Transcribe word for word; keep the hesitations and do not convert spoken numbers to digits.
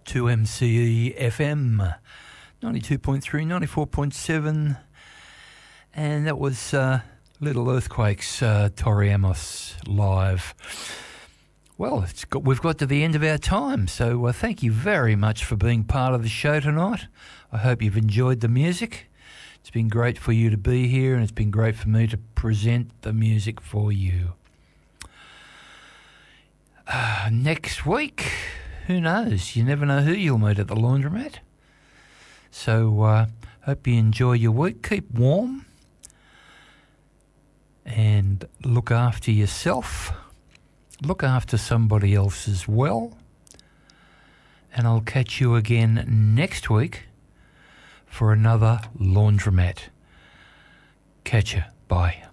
two M C E F M, ninety-two point three, ninety-four point seven, and that was uh, Little Earthquakes, uh, Tori Amos live. Well, it's got, we've got to the end of our time, so uh, thank you very much for being part of the show tonight. I hope you've enjoyed the music. It's been great for you to be here, and it's been great for me to present the music for you. Uh, next week, who knows? You never know who you'll meet at the laundromat. So, uh, hope you enjoy your week. Keep warm and look after yourself. Look after somebody else as well. And I'll catch you again next week for another laundromat. Catch ya. Bye.